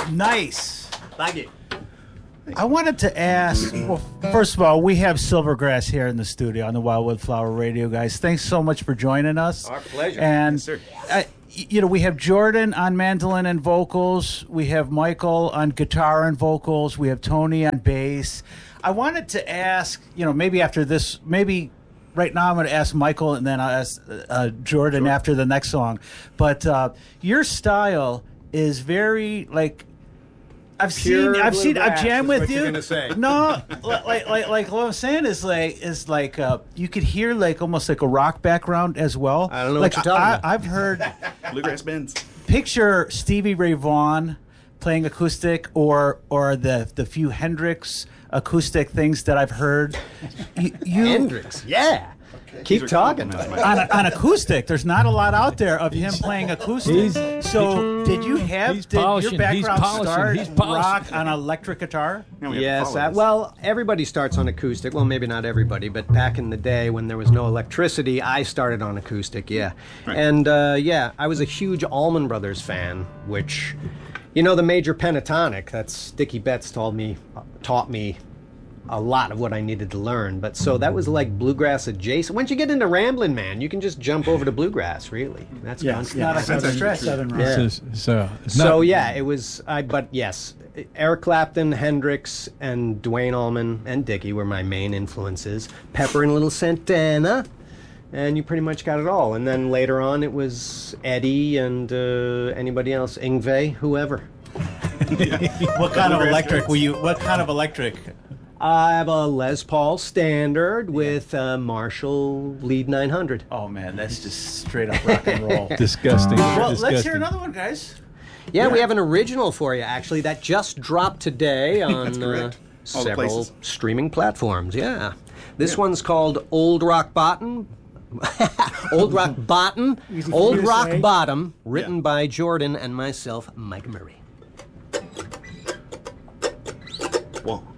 Nice. Thank you. I wanted to ask, well, first of all, we have Silvergrass here in the studio on the Wildwood Flower Radio, guys. Thanks so much for joining us. Our pleasure. And, Yes, sir. we have Jordan on mandolin and vocals. We have Michael on guitar and vocals. We have Tony on bass. I wanted to ask, maybe after this, maybe right now I'm going to ask Michael and then I'll ask Jordan after the next song. But your style is very, I've jammed with you. Gonna say. No, like what I'm saying is you could hear almost like a rock background as well. I don't know what you're talking about. I've heard Bluegrass bands. picture Stevie Ray Vaughan playing acoustic or the few Hendrix acoustic things that I've heard. You Hendrix, yeah. Keep talking. on acoustic. There's not a lot out there of him playing acoustic. Did you have your background start rock on electric guitar? Yes. Well, everybody starts on acoustic. Well, maybe not everybody, but back in the day when there was no electricity, I started on acoustic. Yeah. Right. And I was a huge Allman Brothers fan, which, the major pentatonic. That's Dickie Betts taught me a lot of what I needed to learn. But so that was like bluegrass adjacent. Once you get into Ramblin' Man, you can just jump over to bluegrass, really. That's fun. It's not a Southern rock. Yeah. It was, but yes, Eric Clapton, Hendrix, and Duane Allman and Dickie were my main influences. Pepper and Little Santana, and you pretty much got it all. And then later on, it was Eddie and anybody else, Yngwie, whoever. What kind of electric were you? What kind of electric? I have a Les Paul Standard with a Marshall Lead 900. Oh man, that's just straight up rock and roll. Disgusting. Well, let's hear another one, guys. Yeah, we have an original for you, actually, that just dropped today on several streaming platforms. Yeah. This one's called Old Rock Bottom. Old Rock Bottom. Old Rock Bottom, written by Jordan and myself, Mike Murray. 1,